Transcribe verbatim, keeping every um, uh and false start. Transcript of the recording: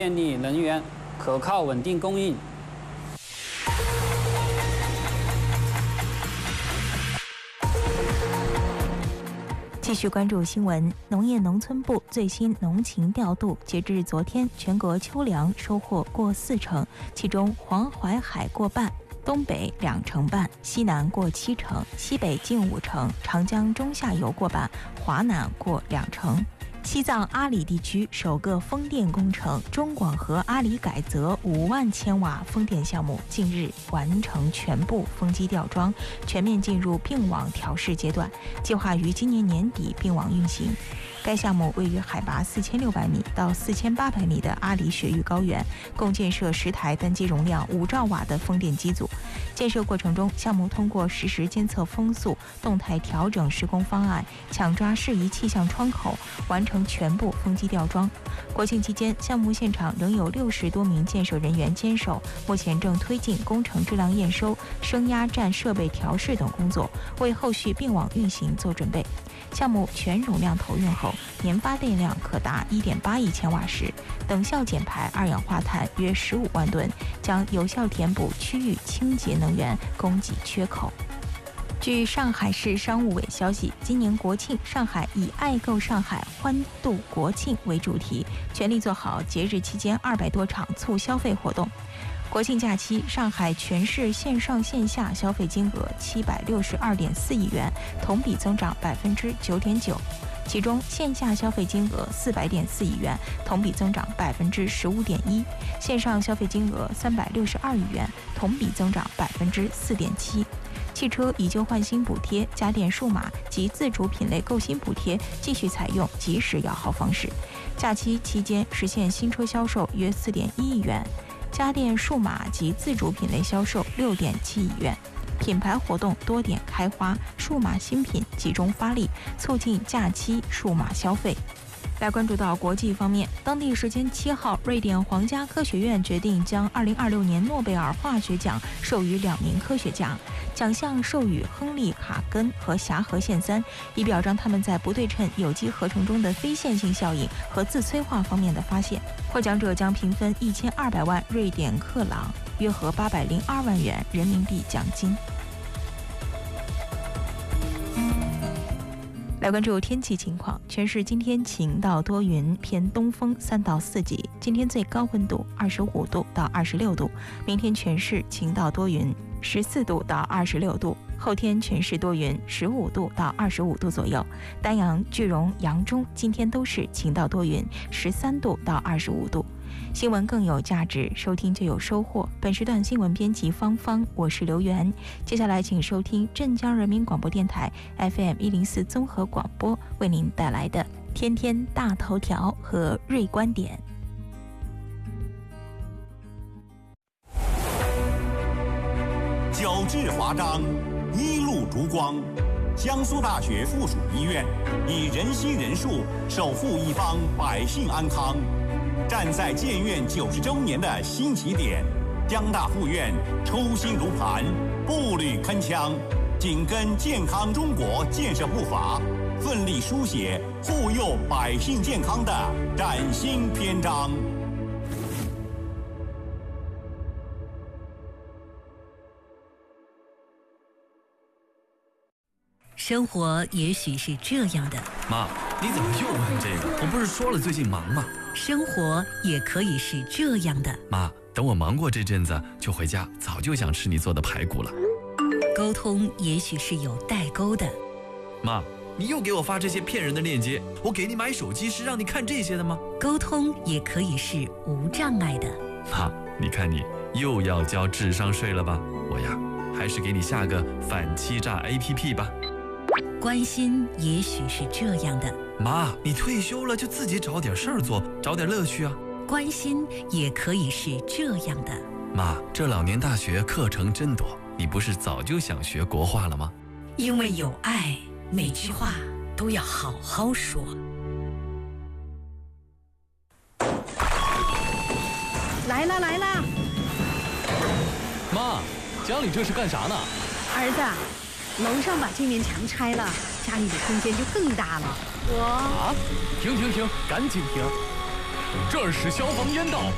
电力能源可靠稳定供应。 继续关注新闻，农业农村部最新农情调度，截至昨天，全国秋粮收获过四成，其中黄淮海过半，东北两成半，西南过七成，西北近五成，长江中下游过半，华南过两成。西藏阿里地区首个风电工程中广核阿里改则五万千瓦风电项目近日完成全部风机吊装，全面进入并网调试阶段，计划于今年年底并网运行。该项目位于海拔四千六百米到四千八百米的阿里雪域高原，共建设十台单机容量五兆瓦的风电机组。建设过程中，项目通过实时监测风速，动态调整施工方案，抢抓适宜气象窗口，完成全部风机吊装。国庆期间，项目现场仍有六十多名建设人员坚守，目前正推进工程质量验收、升压站设备调试等工作，为后续并网运行做准备。项目全容量投运后，年发电量可达 一点八亿千瓦时，等效减排二氧化碳约十五万吨，将有效填补区域清洁能源供给缺口。据上海市商务委消息，今年国庆，上海以“爱购上海，欢度国庆”为主题，全力做好节日期间二百多场促消费活动。国庆假期，上海全市线上线下消费金额七百六十二点四亿元，同比增长百分之九点九。其中，线下消费金额四百点四亿元，同比增长百分之十五点一；线上消费金额三百六十二亿元，同比增长百分之四点七。汽车以旧换新补贴、家电数码及自主品类购新补贴继续采用及时摇号方式。假期期间实现新车销售约四点一亿元。家电数码及自主品类销售六点七亿元，品牌活动多点开花，数码新品集中发力，促进假期数码消费。来关注到国际方面，当地时间七号，瑞典皇家科学院决定将二零二六年诺贝尔化学奖授予两名科学家，奖项授予亨利·卡根和霞河宪三，以表彰他们在不对称有机合成中的非线性效应和自催化方面的发现。获奖者将平分一千二百万瑞典克朗，约合八百零二万元人民币奖金。来关注天气情况，全市今天晴到多云，偏东风三到四级。今天最高温度二十五度到二十六度，明天全市晴到多云，十四度到二十六度。后天全市多云，十五度到二十五度左右。丹阳、句容、扬中今天都是晴到多云，十三度到二十五度。新闻更有价值，收听就有收获。本时段新闻编辑芳芳，我是刘源。接下来请收听镇江人民广播电台 F M 一零四综合广播为您带来的天天大头条和锐观点。 角质华章，一路烛光。江苏大学附属医院以人心人术守护一方百姓安康。站在建院九十周年的新起点，江大附院抽心如磐，步履铿锵，紧跟健康中国建设步伐，奋力书写护佑百姓健康的崭新篇章。 生活也许是这样的。 妈，你怎么又问这个？我不是说了最近忙吗？ 生活也可以是这样的。 妈，等我忙过这阵子就回家，早就想吃你做的排骨了。 沟通也许是有代沟的。 妈，你又给我发这些骗人的链接，我给你买手机是让你看这些的吗？ 沟通也可以是无障碍的。 妈，你看你又要交智商税了吧？我呀，还是给你下个反欺诈 A P P 吧。 关心也许是这样的。 妈，你退休了就自己找点事儿做，找点乐趣啊。 关心也可以是这样的。 妈，这两年大学课程真多，你不是早就想学国话了吗？ 因为有爱，每句话都要好好说。 来啦来啦！ 妈，家里这是干啥呢？ 儿子，楼上把这面墙拆了，家里的空间就更大了。我啊，停停停，赶紧停！这儿是消防烟道，